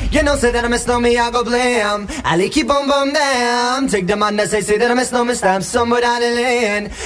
You know, say that I miss know me, I go blam. Ali keep on bum damn. Take the man that say that I miss know me, stamp somewhere down the lane.